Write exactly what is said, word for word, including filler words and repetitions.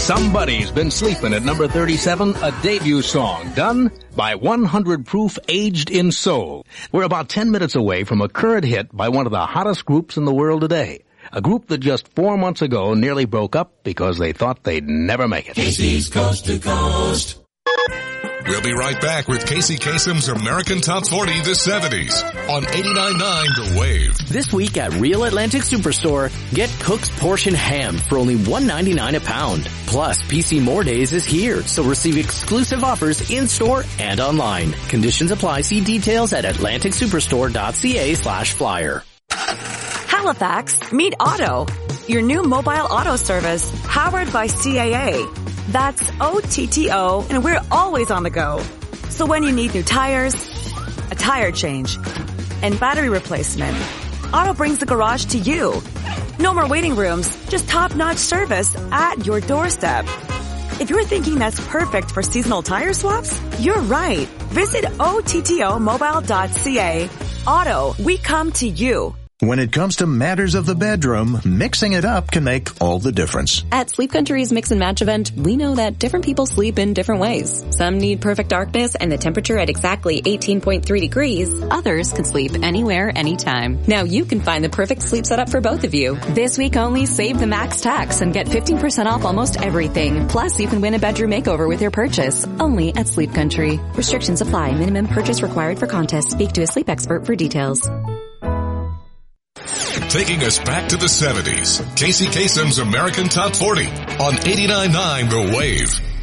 Somebody's Been Sleeping at number thirty-seven, a debut song done by one hundred Proof Aged in Soul. We're about ten minutes away from a current hit by one of the hottest groups in the world today. A group that just four months ago nearly broke up because they thought they'd never make it. Casey's Coast to Coast. We'll be right back with Casey Kasem's American Top forty the seventies on eighty-nine point nine The Wave. This week at Real Atlantic Superstore, get Cook's Portion Ham for only one ninety-nine a pound. Plus, P C More Days is here, so receive exclusive offers in-store and online. Conditions apply. See details at atlantic superstore dot c a slash flyer. Halifax, meet Auto, your new mobile auto service, powered by C A A. That's O T T O, and we're always on the go. So when you need new tires, a tire change, and battery replacement, Auto brings the garage to you. No more waiting rooms, just top-notch service at your doorstep. If you're thinking that's perfect for seasonal tire swaps, you're right. Visit O T T O mobile dot c a. Auto, we come to you. When it comes to matters of the bedroom, mixing it up can make all the difference. At Sleep Country's Mix and Match event, we know that different people sleep in different ways. Some need perfect darkness and the temperature at exactly eighteen point three degrees. Others can sleep anywhere, anytime. Now you can find the perfect sleep setup for both of you. This week only, save the max tax and get fifteen percent off almost everything. Plus, you can win a bedroom makeover with your purchase. Only at Sleep Country. Restrictions apply. Minimum purchase required for contest. Speak to a sleep expert for details. Taking us back to the seventies, Casey Kasem's American Top forty on eighty-nine point nine The Wave.